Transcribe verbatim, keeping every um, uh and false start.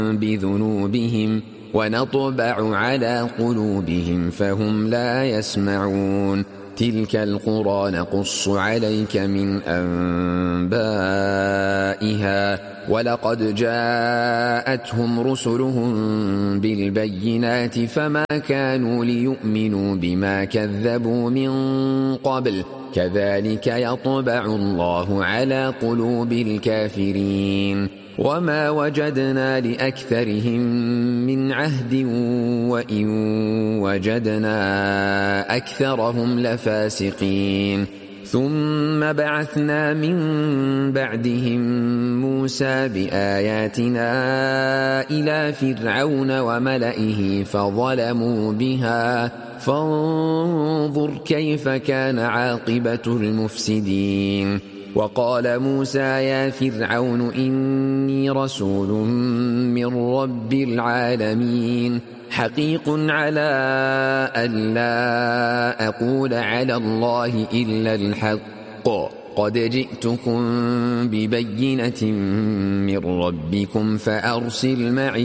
بذنوبهم ونطبع على قلوبهم فهم لا يسمعون. تلك القرى نقص عليك من أنبائها ولقد جاءتهم رسلهم بالبينات فما كانوا ليؤمنوا بما كذبوا من قبل كذلك يطبع الله على قلوب الكافرين. وما وجدنا لأكثرهم من عهد وإن وجدنا أكثرهم لفاسقين. ثم بعثنا من بعدهم موسى بآياتنا إلى فرعون وملئه فظلموا بها فانظر كيف كان عاقبة المفسدين. وقال موسى يا فرعون إني رسول من رب العالمين حقيق على أن لا أقول على الله إلا الحق قد جئتكم ببينة من ربكم فأرسل معي